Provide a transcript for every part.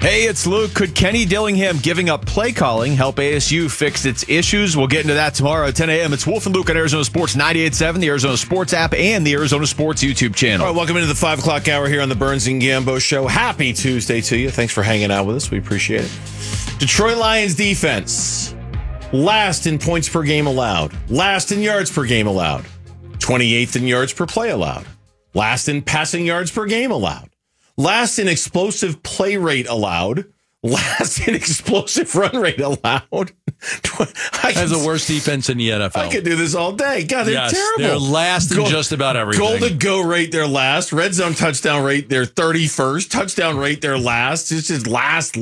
Hey, it's Luke. Could Kenny Dillingham giving up play calling help ASU fix its issues? We'll get into that tomorrow at 10 a.m. It's Wolf and Luke on Arizona Sports 98.7, the Arizona Sports app, and the Arizona Sports YouTube channel. All right, welcome into the 5 o'clock hour here on the Burns and Gambo Show. Happy Tuesday to you. Thanks for hanging out with us. We appreciate it. Detroit Lions defense, last in points per game allowed, last in yards per game allowed, 28th in yards per play allowed, last in passing yards per game allowed, last in explosive play rate allowed, last in explosive run rate allowed. That's the worst defense in the NFL. I could do this all day. God, they're terrible. They're last in just about everything. Goal to go rate, they're last. Red zone touchdown rate, they're 31st. Touchdown rate, they're last. It's just last,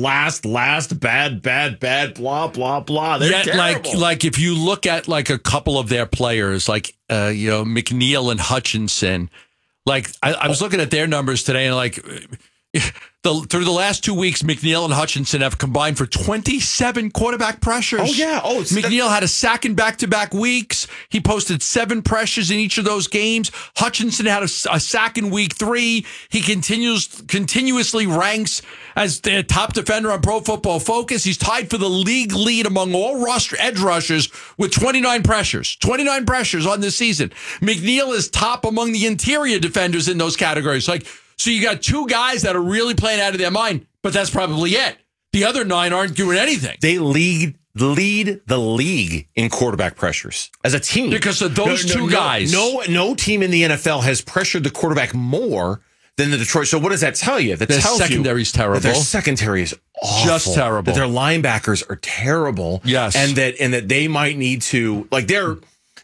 bad, blah, blah, blah. They're terrible. Like if you look at like a couple of their players, like McNeil and Hutchinson, like I was looking at their numbers today, and like through the last 2 weeks, McNeil and Hutchinson have combined for 27 quarterback pressures. Oh, yeah. McNeil had a sack in back-to-back weeks. He posted 7 pressures in each of those games. Hutchinson had a sack in week 3. He continuously ranks as the top defender on Pro Football Focus. He's tied for the league lead among all edge rushers with 29 pressures. 29 pressures on this season. McNeil is top among the interior defenders in those categories. So you got 2 guys that are really playing out of their mind, but that's probably it. The other 9 aren't doing anything. They lead the league in quarterback pressures as a team. Because of those two guys. No team in the NFL has pressured the quarterback more than the Detroit. So what does that tell you? That their tells secondary's terrible. That their secondary is awful. Just terrible. That their linebackers are terrible. Yes. And that they might need to, like their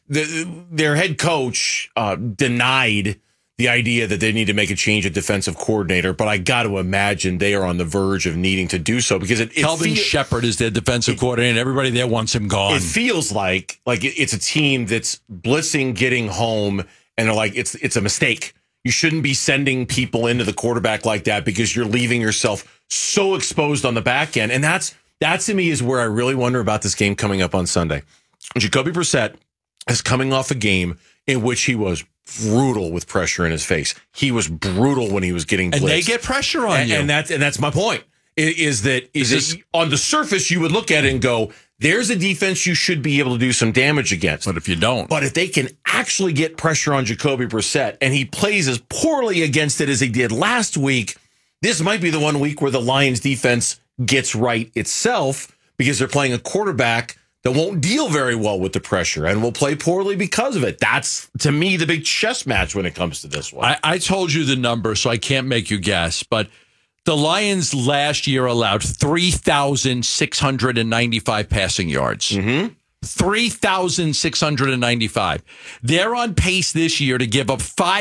head coach denied the idea that they need to make a change at defensive coordinator, but I got to imagine they are on the verge of needing to do so because Kelvin Shepard is their defensive coordinator, and everybody there wants him gone. It feels like it's a team that's blitzing, getting home, and they're like, it's a mistake. You shouldn't be sending people into the quarterback like that because you're leaving yourself so exposed on the back end. And that to me is where I really wonder about this game coming up on Sunday. Jacoby Brissett is coming off a game in which he was brutal with pressure in his face. He was brutal when he was getting blitzed. And they get pressure on you. And that's my point. Is that on the surface you would look at it and go, there's a defense you should be able to do some damage against. But if you don't. But if they can actually get pressure on Jacoby Brissett and he plays as poorly against it as he did last week, this might be the one week where the Lions defense gets right itself because they're playing a quarterback that won't deal very well with the pressure and will play poorly because of it. That's, to me, the big chess match when it comes to this one. I told you the number, so I can't make you guess, but the Lions last year allowed 3,695 passing yards. Mm-hmm. 3,695. They're on pace this year to give up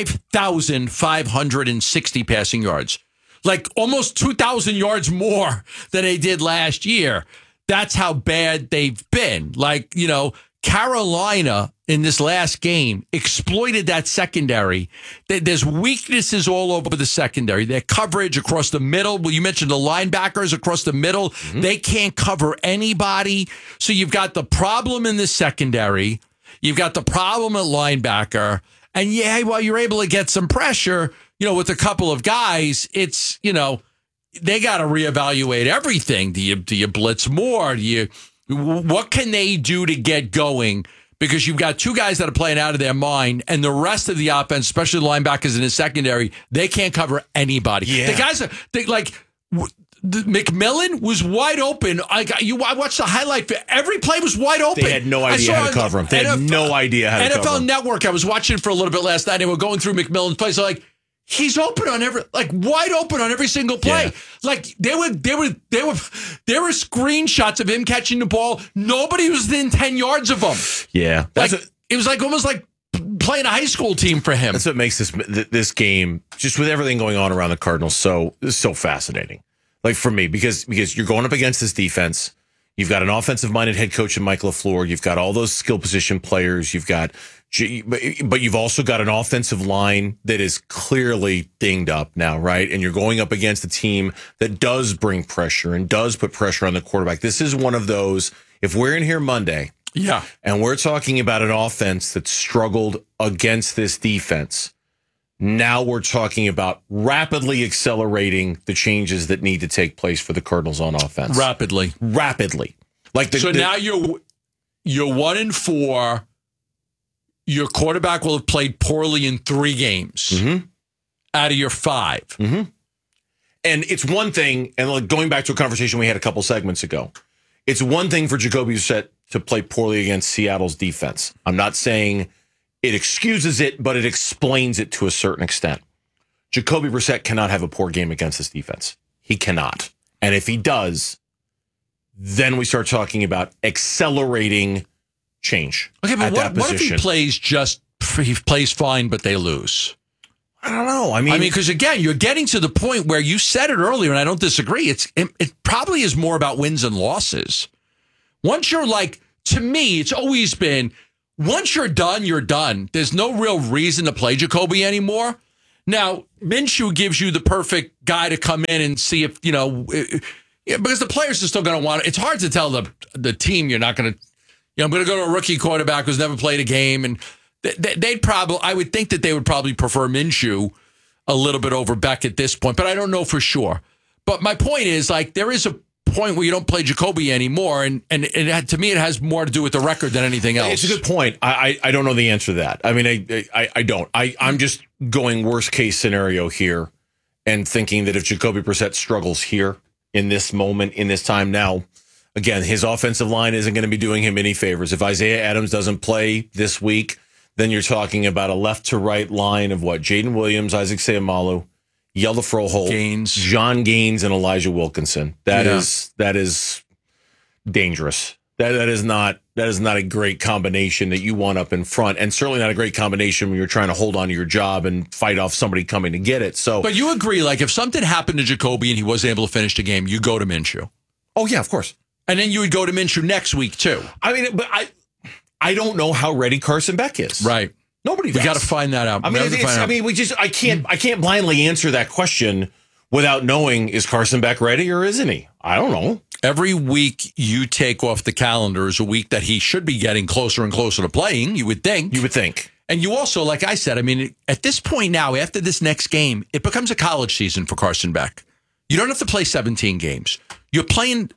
5,560 passing yards. Like almost 2,000 yards more than they did last year. That's how bad they've been. Like, Carolina in this last game exploited that secondary. There's weaknesses all over the secondary. Their coverage across the middle. Well, you mentioned the linebackers across the middle. Mm-hmm. They can't cover anybody. So you've got the problem in the secondary. You've got the problem at linebacker. And yeah, while you're able to get some pressure, with a couple of guys, it's, they got to reevaluate everything. Do you blitz more? What can they do to get going? Because you've got 2 guys that are playing out of their mind, and the rest of the offense, especially the linebackers in the secondary, they can't cover anybody. Yeah. The guys McMillan was wide open. I watched the highlight. Every play was wide open. They had no idea how to cover him. They had no idea how to cover him. NFL Network, I was watching for a little bit last night, and we're going through McMillan's plays. So he's open on wide open on every single play. Yeah. Like there were screenshots of him catching the ball. Nobody was within 10 yards of him. Yeah. It was almost like playing a high school team for him. That's what makes this game, just with everything going on around the Cardinals, so fascinating. Like for me, because you're going up against this defense. You've got an offensive-minded head coach in Mike LaFleur. You've got all those skill position players. But you've also got an offensive line that is clearly dinged up now, right? And you're going up against a team that does bring pressure and does put pressure on the quarterback. This is one of those, if we're in here Monday, and we're talking about an offense that struggled against this defense, Now we're talking about rapidly accelerating the changes that need to take place for the Cardinals on offense. Rapidly. Like now you're 1-4. Your quarterback will have played poorly in 3 games out of your 5. Mm-hmm. And it's one thing, and like going back to a conversation we had a couple segments ago, it's one thing for Jacoby Brissett to play poorly against Seattle's defense. I'm not saying it excuses it, but it explains it to a certain extent. Jacoby Brissett cannot have a poor game against this defense. He cannot. And if he does, then we start talking about accelerating change. Okay, but what if he plays fine, but they lose? I don't know. I mean, because again, you're getting to the point where you said it earlier, and I don't disagree. It probably is more about wins and losses. Once you're to me, it's always been, once you're done, you're done. There's no real reason to play Jacoby anymore. Now, Minshew gives you the perfect guy to come in and see if, because the players are still going to want it. It's hard to tell the team you're not going to, I'm going to go to a rookie quarterback who's never played a game. And I would think that they would probably prefer Minshew a little bit over Beck at this point, but I don't know for sure. But my point is, there is a point where you don't play Jacoby anymore, and to me, it has more to do with the record than anything else. It's a good point. I don't know the answer to that. I mean, I don't. I'm just going worst case scenario here and thinking that if Jacoby Brissett struggles here in this moment, in this time now, again, his offensive line isn't going to be doing him any favors. If Isaiah Adams doesn't play this week, then you're talking about a left to right line of Jaden Williams, Isaac Seumalo, Yelda Froholt, John Gaines, and Elijah Wilkinson. That is dangerous. That is not a great combination that you want up in front, and certainly not a great combination when you're trying to hold on to your job and fight off somebody coming to get it. So, but you agree, if something happened to Jacoby and he wasn't able to finish the game, you go to Minshew. Oh yeah, of course. And then you would go to Minshew next week too. I mean, but I don't know how ready Carson Beck is. Right. Nobody does. We got to find that out. I mean, I can't blindly answer that question without knowing, is Carson Beck ready or isn't he? I don't know. Every week you take off the calendar is a week that he should be getting closer and closer to playing, you would think. And you also, like I said, at this point now, after this next game, it becomes a college season for Carson Beck. You don't have to play 17 games. You're playing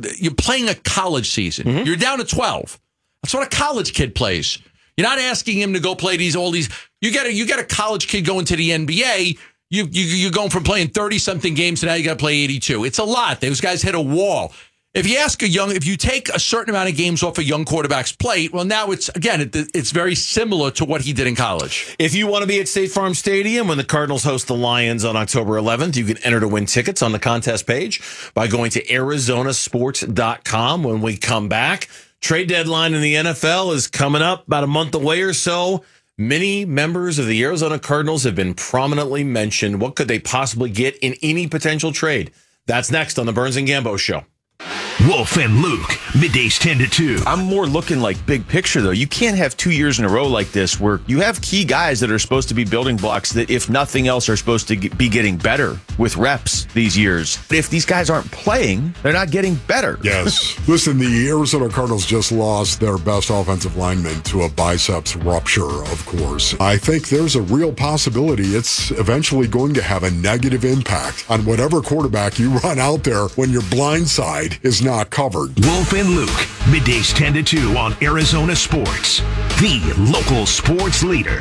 a college season. Mm-hmm. You're down to 12. That's what a college kid plays. You're not asking him to go play all these. You get a college kid going to the NBA. You're going from playing 30-something games to now you got to play 82. It's a lot. Those guys hit a wall. If you take a certain amount of games off a young quarterback's plate, well, now it's very similar to what he did in college. If you want to be at State Farm Stadium when the Cardinals host the Lions on October 11th, you can enter to win tickets on the contest page by going to arizonasports.com. When we come back, trade deadline in the NFL is coming up about a month away or so. Many members of the Arizona Cardinals have been prominently mentioned. What could they possibly get in any potential trade? That's next on the Burns and Gambo Show. Wolf and Luke, middays 10 to 2. I'm more looking big picture, though. You can't have 2 years in a row like this where you have key guys that are supposed to be building blocks that, if nothing else, are supposed to be getting better with reps these years. If these guys aren't playing, they're not getting better. Yes. Listen, the Arizona Cardinals just lost their best offensive lineman to a biceps rupture, of course. I think there's a real possibility it's eventually going to have a negative impact on whatever quarterback you run out there when your blind side is not covered. Wolf and Luke, middays 10 to 2 on Arizona Sports, the local sports leader.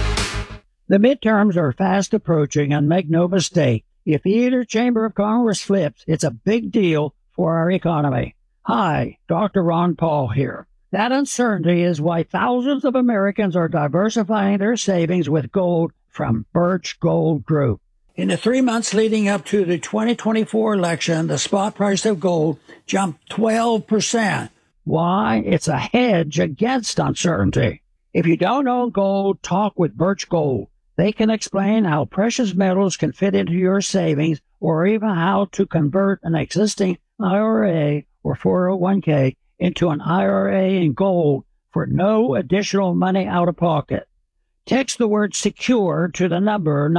The midterms are fast approaching, and make no mistake, if either chamber of Congress flips, it's a big deal for our economy. Hi, Dr. Ron Paul here. That uncertainty is why thousands of Americans are diversifying their savings with gold from Birch Gold Group. In the 3 months leading up to the 2024 election, the spot price of gold jumped 12%. Why? It's a hedge against uncertainty. If you don't own gold, talk with Birch Gold. They can explain how precious metals can fit into your savings, or even how to convert an existing IRA or 401k into an IRA in gold for no additional money out of pocket. Text the word SECURE to the number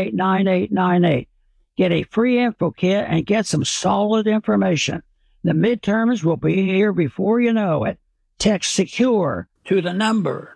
989898. Get a free info kit and get some solid information. The midterms will be here before you know it. Text SECURE to the number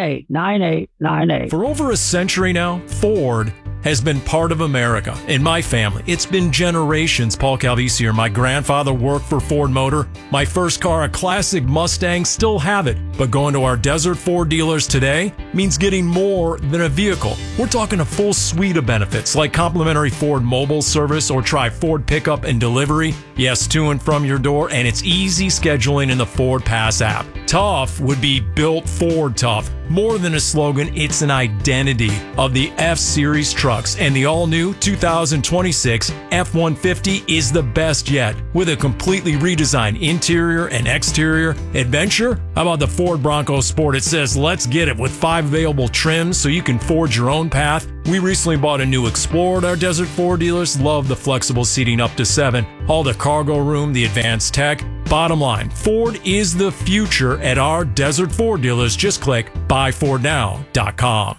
989898. For over a century now, Ford has been part of America. In my family, it's been generations. Paul Calvisi here. My grandfather worked for Ford Motor. My first car, a classic Mustang, still have it. But going to our Desert Ford dealers today means getting more than a vehicle. We're talking a full suite of benefits like complimentary Ford mobile service or try Ford pickup and delivery. Yes, to and from your door, and it's easy scheduling in the Ford Pass app. Tough would be built Ford tough. More than a slogan, it's an identity of the F-Series trucks, and the all-new 2026 F-150 is the best yet. With a completely redesigned interior and exterior adventure, how about the Ford Bronco Sport? It says, let's get it, with 5 available trims so you can forge your own path. We recently bought a new Explorer at our Desert Ford dealers. Love the flexible seating up to 7. All the cargo room, the advanced tech. Bottom line, Ford is the future at our Desert Ford dealers. Just click buyfordnow.com.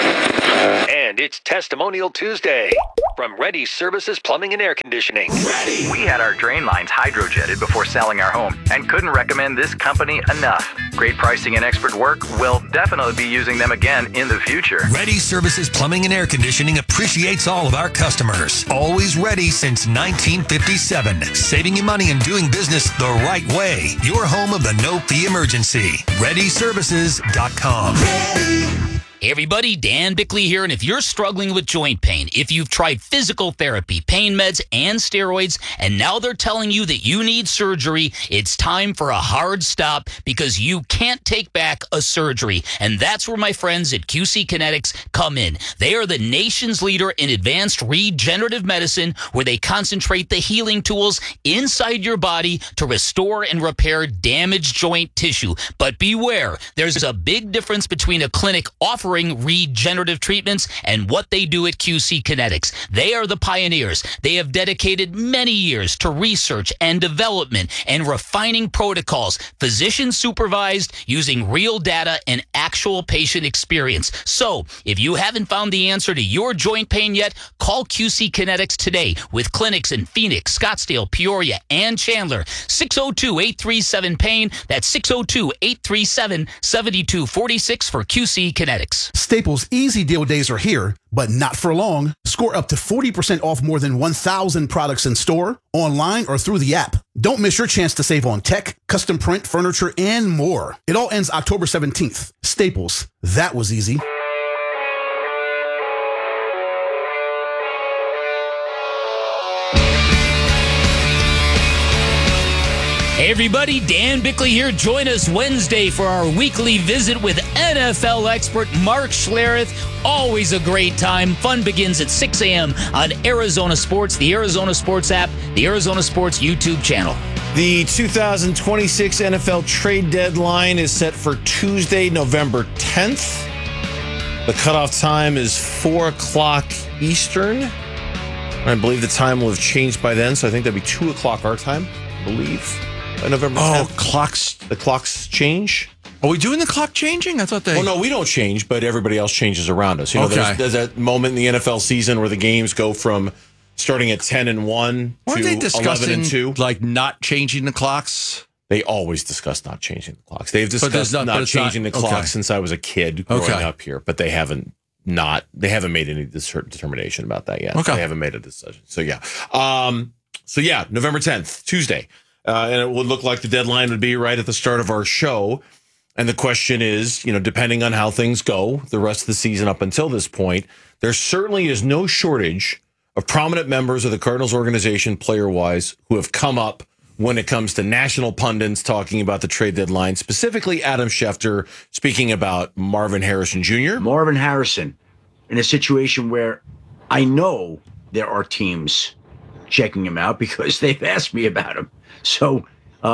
And it's Testimonial Tuesday from Ready Services Plumbing and Air Conditioning. We had our drain lines hydrojetted before selling our home and couldn't recommend this company enough. Great pricing and expert work. We'll definitely be using them again in the future. Ready Services Plumbing and Air Conditioning appreciates all of our customers. Always ready since 1957. Saving you money and doing business the right way. Your home of the no-fee emergency. ReadyServices.com. Hey everybody, Dan Bickley here, and if you're struggling with joint pain, if you've tried physical therapy, pain meds, and steroids, and now they're telling you that you need surgery, it's time for a hard stop because you can't take back a surgery. And that's where my friends at QC Kinetics come in. They are the nation's leader in advanced regenerative medicine, where they concentrate the healing tools inside your body to restore and repair damaged joint tissue. But beware, there's a big difference between a clinic offering regenerative treatments and what they do at QC Kinetics. They are the pioneers. They have dedicated many years to research and development and refining protocols, physician supervised, using real data and actual patient experience. So, if you haven't found the answer to your joint pain yet, call QC Kinetics today with clinics in Phoenix, Scottsdale, Peoria, and Chandler. 602-837-PAIN. That's 602-837-7246 for QC Kinetics. Staples Easy Deal days are here, but not for long. Score up to 40% off more than 1,000 products in store, online, or through the app. Don't miss your chance to save on tech, custom print, furniture, and more. It all ends October 17th. Staples, that was easy. Hey everybody, Dan Bickley here. Join us Wednesday for our weekly visit with NFL expert Mark Schlereth. Always a great time. Fun begins at 6 a.m. on Arizona Sports, the Arizona Sports app, the Arizona Sports YouTube channel. The 2026 NFL trade deadline is set for Tuesday, November 10th. The cutoff time is 4 o'clock Eastern. I believe the time will have changed by then, so I think that'd be 2 o'clock our time, I believe. November 10th. The clocks change. Are we doing the clock changing? I thought they... Oh, no, we don't change, but everybody else changes around us. You know, Okay. there's that moment in the NFL season where the games go from starting at 10 and 1 Weren't to they 11 discussing, and 2. like, not changing the clocks? They always discuss not changing the clocks. They've discussed not- but not it's changing not- the clocks okay. since I was a kid growing Okay. up here, but they haven't made any determination about that yet. Okay. They haven't made a decision. So yeah. November 10th, Tuesday. And it would look like the deadline would be right at the start of our show. And the question is, you know, depending on how things go the rest of the season up until this point, there certainly is no shortage of prominent members of the Cardinals organization, player-wise, who have come up when it comes to national pundits talking about the trade deadline, specifically Adam Schefter speaking about Marvin Harrison Jr. Marvin Harrison in a situation where I know there are teams checking him out because they've asked me about him. So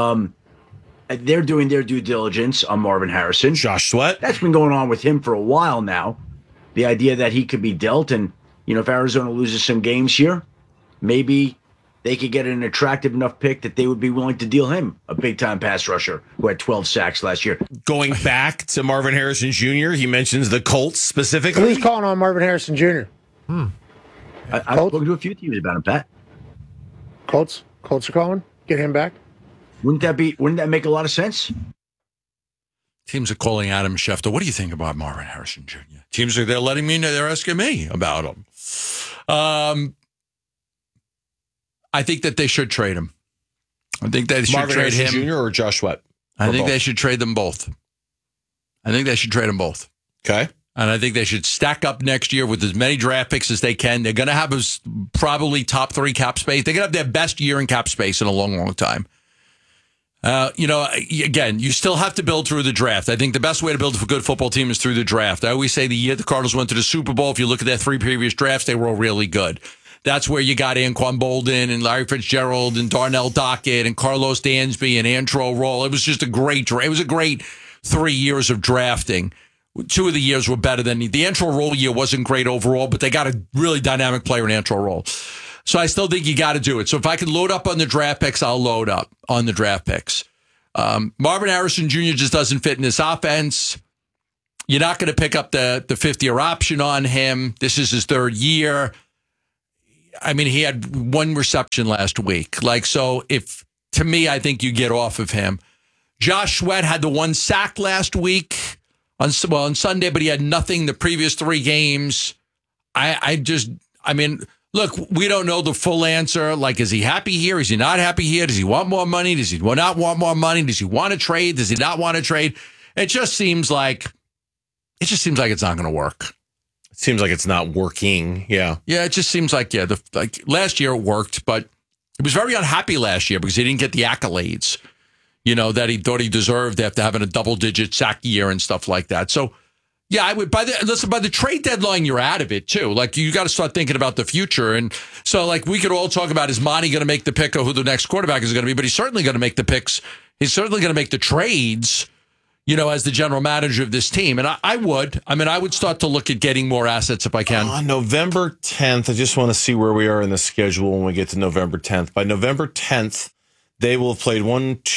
they're doing their due diligence on Marvin Harrison. Josh Sweat. That's been going on with him for a while now. The idea that he could be dealt, and, you know, if Arizona loses some games here, maybe they could get an attractive enough pick that they would be willing to deal him, a big-time pass rusher who had 12 sacks last year. Going back to Marvin Harrison Jr., he mentions the Colts specifically. Who's calling on Marvin Harrison Jr.? I've spoken to a few teams about him, Pat. Colts are calling? Get him back? Wouldn't that make a lot of sense? Teams are calling Adam Schefter. What do you think about Marvin Harrison Jr.? Teams are they're letting me know, they're asking me about him. I think that they should trade him. I think they should Marvin trade Harrison him. Jr. or Josh Sweat? I think both? they should trade them both. Okay. And I think they should stack up next year with as many draft picks as they can. They're going to have probably top 3 cap space. They're going to have their best year in cap space in a long, long time. Again, you still have to build through the draft. I think the best way to build a good football team is through the draft. I always say the year the Cardinals went to the Super Bowl, if you look at their 3 previous drafts, they were all really good. That's where you got Anquan Bolden and Larry Fitzgerald and Darnell Dockett and Carlos Dansby and Antro Roll. It was just a great 3 years of drafting. 2 of the years were better than the Antro Roll year wasn't great overall, but they got a really dynamic player in Antro Roll. So I still think you got to do it. So if I can load up on the draft picks, I'll load up on the draft picks. Marvin Harrison Jr. just doesn't fit in this offense. You're not going to pick up the 5th-year option on him. This is his 3rd year. I mean, he had 1 reception last week. To me, I think you get off of him. Josh Sweat had the 1 sack last week on Sunday, but he had nothing the previous 3 games. Look, we don't know the full answer. Is he happy here? Is he not happy here? Does he want more money? Does he not want more money? Does he want to trade? Does he not want to trade? It just seems like it's not going to work. It seems like it's not working. Yeah. Yeah, it just seems like, last year it worked, but he was very unhappy last year because he didn't get the accolades, that he thought he deserved after having a double-digit sack year and stuff like that. So, yeah, I would by the trade deadline, you're out of it too. You got to start thinking about the future. And so we could all talk about, is Monty going to make the pick of who the next quarterback is going to be? But he's certainly going to make the picks. He's certainly going to make the trades, as the general manager of this team. And I would start to look at getting more assets if I can. On November 10th, I just want to see where we are in the schedule when we get to November 10th. By November 10th, they will have played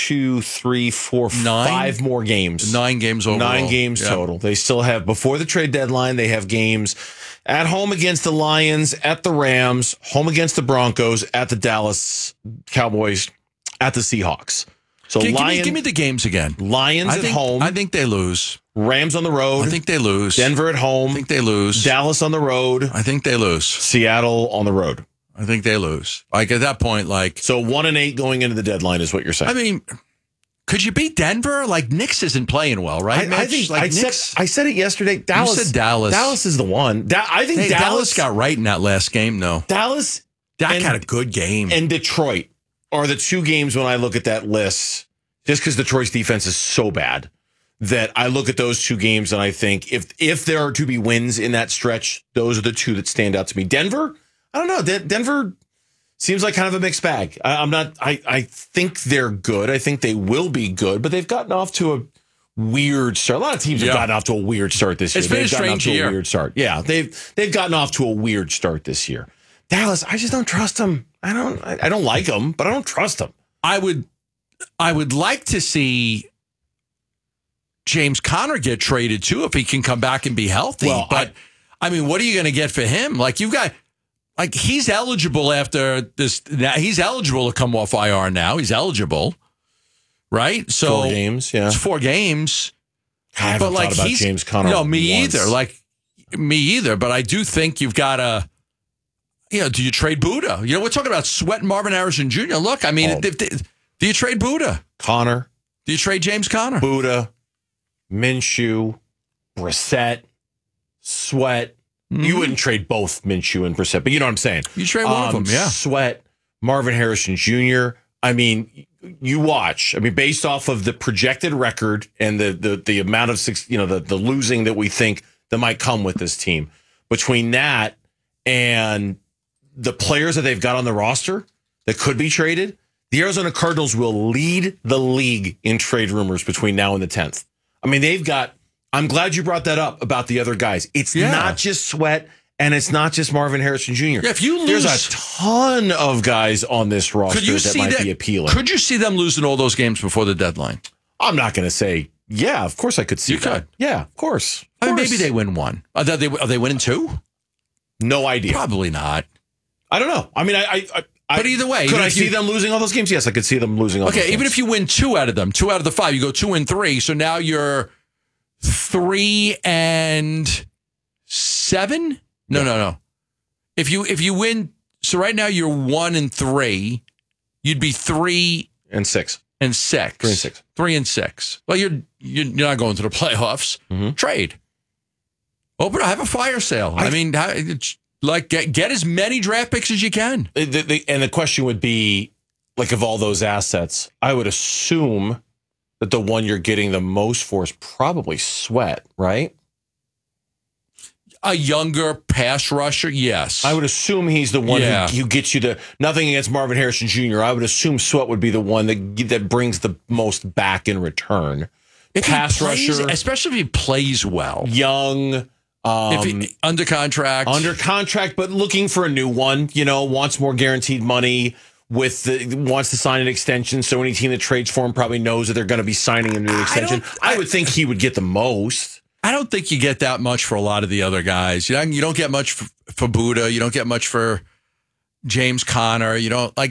5 more games. 9 games overall. 9 games total. They still have, before the trade deadline, they have games at home against the Lions, at the Rams, home against the Broncos, at the Dallas Cowboys, at the Seahawks. So give me the games again. Lions at home. I think they lose. Rams on the road. I think they lose. Denver at home. I think they lose. Dallas on the road. I think they lose. Seattle on the road. I think they lose. At that point, So 1-8 going into the deadline is what you're saying. I mean, could you beat Denver? Nix isn't playing well, right? I think I said it yesterday. Dallas. You said Dallas. Dallas is the one. I think Dallas got right in that last game, though. Dallas. Dak had a good game. And Detroit are the 2 games when I look at that list, just because Detroit's defense is so bad, that I look at those 2 games and I think if there are to be wins in that stretch, those are the 2 that stand out to me. Denver, I don't know. Denver seems like kind of a mixed bag. I think they're good. I think they will be good, but they've gotten off to a weird start. A lot of teams have gotten off to a weird start this year. It's been a strange year. A weird start. Yeah, they've gotten off to a weird start this year. Dallas, I just don't trust them. I don't like them, but I don't trust them. I would like to see James Conner get traded too if he can come back and be healthy. Well, but what are you going to get for him? You've got. He's eligible after this. He's eligible to come off IR now. He's eligible, right? So 4 games, yeah. It's 4 games. I haven't thought about James Conner. No, me either. Me either. But I do think you've got to. Do you trade Buddha? We're talking about Sweat and Marvin Harrison Jr. Look, do you trade Buddha? Conner. Do you trade James Conner? Buddha, Minshew, Brissett, Sweat. You wouldn't trade both Minshew and Brissett, but you know what I'm saying. You trade one of them, yeah. Sweat, Marvin Harrison Jr. You watch. Based off of the projected record and the amount of the losing that we think that might come with this team, between that and the players that they've got on the roster that could be traded, the Arizona Cardinals will lead the league in trade rumors between now and the 10th. They've got. I'm glad you brought that up about the other guys. It's not just Sweat and it's not just Marvin Harrison Jr. Yeah, if you lose, there's a ton of guys on this roster that might be appealing. Could you see them losing all those games before the deadline? I'm not going to say, yeah, of course I could see that. Could. Yeah, of course. Maybe they win 1. Are they winning 2? No idea. Probably not. I don't know. But either way, could I see them losing all those games? Yes, I could see them losing all those games. Okay, even if you win 2 out of them, 2 out of the 5, you go 2-3. So now you're 3-7. No. If you win, so right now you're 1-3. You'd be 3-6. 3-6. Well, you're not going to the playoffs. Mm-hmm. Trade. Open. Have a fire sale. I mean, get as many draft picks as you can. And the question would be, like, of all those assets, I would assume that the one you're getting the most for is probably Sweat, right? A younger pass rusher, yes. I would assume he's the one who gets you the nothing against Marvin Harrison Jr. I would assume Sweat would be the one that brings the most back in return. If pass rusher, especially if he plays well, young, under contract, but looking for a new one. Wants more guaranteed money. Wants to sign an extension, so any team that trades for him probably knows that they're going to be signing a new extension. I would think he would get the most. I don't think you get that much for a lot of the other guys. You don't get much for Buddha. You don't get much for James Conner. You don't